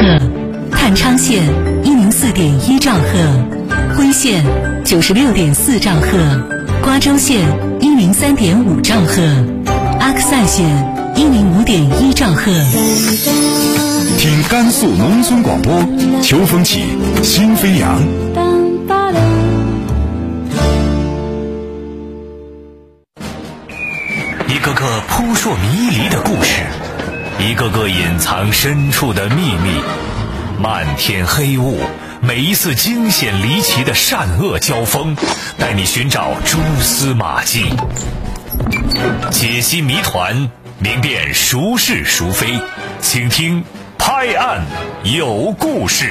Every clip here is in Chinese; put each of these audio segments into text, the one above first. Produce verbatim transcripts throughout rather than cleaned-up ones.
赫，探昌线一零四点一兆赫，徽县九十六点四兆赫，瓜州县一零三点五兆赫，阿克塞县一零五点一兆赫。 听甘肃农村广播，秋风起，心飞扬。一个个扑朔迷离的故事，一个个隐藏深处的秘密，漫天黑雾，每一次惊险离奇的善恶交锋，带你寻找蛛丝马迹，解析谜团，明辨孰是孰非，请听拍案有故事。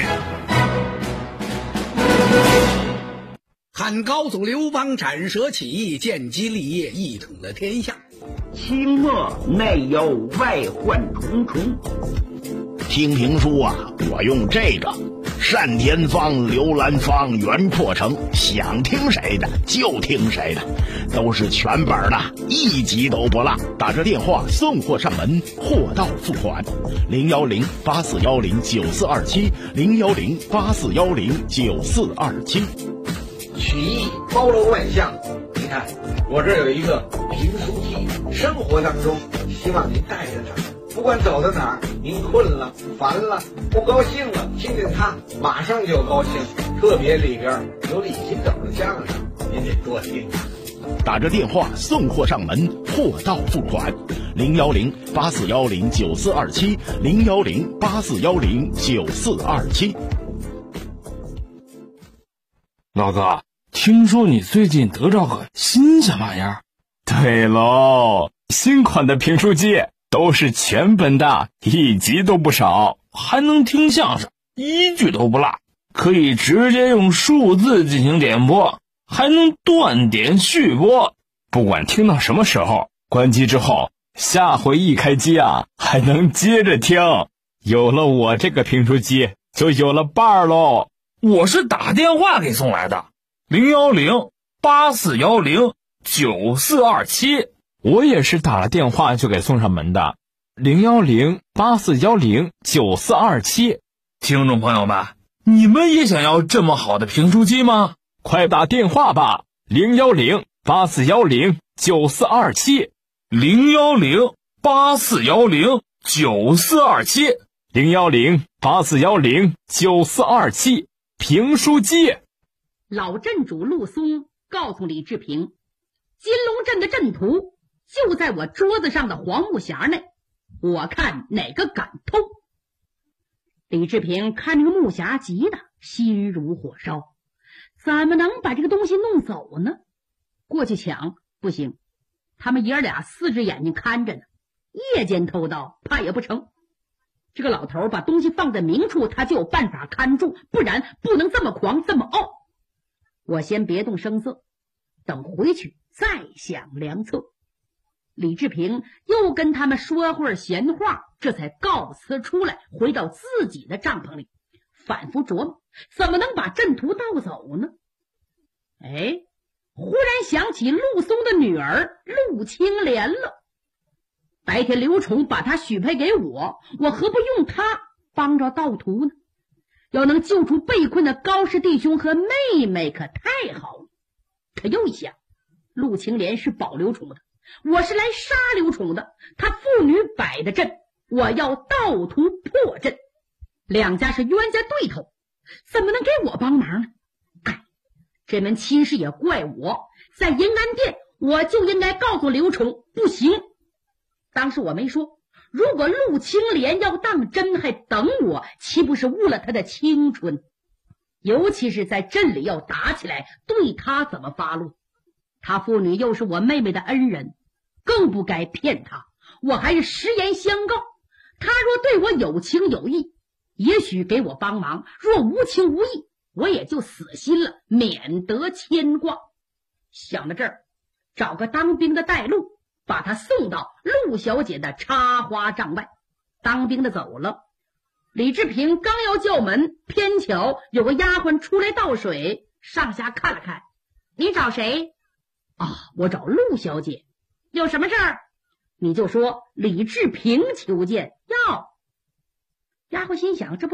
汉高祖刘邦斩蛇起义，建基立业，一统了天下。 清末内忧外患重重。 听评书啊，我用这个单田芳、刘兰芳、袁阔成，想听谁的就听谁的，都是全本的，一集都不落。打着电话送货上门，货到付款。零幺零八四幺零九四二七，零幺零八四幺零九四二七。 曲艺包罗万象，你看我这有一个评书机，生活当中希望您带着它，不管走到哪儿，您困了、烦了、不高兴了，听见它马上就高兴。特别里边有李金斗的相声，您得多听。 打着电话送货上门，货到付款。零幺零八四幺零九四二七，零幺零八四幺零九四二七。 老哥，听说你最近得着个新鲜玩意儿？ 对喽，新款的评书机都是全本的，一集都不少， 还能听相声，一句都不落，可以直接用数字进行点播，还能断点续播， 不管听到什么时候，关机之后下回一开机啊，还能接着听。有了我这个评书机，就有了伴儿喽。 我是打电话给送来的，零幺零八四幺零九四二七。 我也是打了电话就给送上门的，零幺零八四幺零九四二七。 听众朋友们，你们也想要这么好的评书机吗？ 快打电话吧，零幺零八四幺零九四二七， 零幺零八四幺零九四二七， 零幺零八四幺零九四二七。评书机。 老镇主陆松告诉李志平，金龙镇的阵图就在我桌子上的黄木匣内，我看哪个敢偷。李志平看这个木匣急得心如火烧，怎么能把这个东西弄走呢？过去抢不行，他们爷俩四只眼睛看着呢，夜间偷盗怕也不成。这个老头把东西放在明处，他就有办法看住，不然不能这么狂这么傲。我先别动声色，等回去再想良策。李志平又跟他们说会儿闲话，这才告辞出来，回到自己的帐篷里，反复琢磨怎么能把阵图盗走呢？哎，忽然想起陆松的女儿陆青莲了。白天刘宠把他许配给我，我何不用他帮着盗图呢？要能救出被困的高氏弟兄和妹妹可太好了。可又一想，陆青莲是保刘宠的，我是来杀刘宠的，他父女摆的阵，我要盗图破阵，两家是冤家对头，怎么能给我帮忙呢？哎，这门亲事也怪我，在银安殿我就应该告诉刘宠，不行。当时我没说，如果陆青莲要当真还等我，岂不是误了他的青春？尤其是在镇里要打起来，对他怎么发落？他父女又是我妹妹的恩人，更不该骗他。我还是实言相告，他若对我有情有义，也许给我帮忙；若无情无义，我也就死心了，免得牵挂。想到这儿，找个当兵的带路，把他送到陆小姐的插花帐外。当兵的走了，李志平刚要叫门，偏巧有个丫鬟出来倒水，上下看了看。你找谁？啊，我找陆小姐。有什么事儿？你就说李志平求见。要。丫鬟心想，这不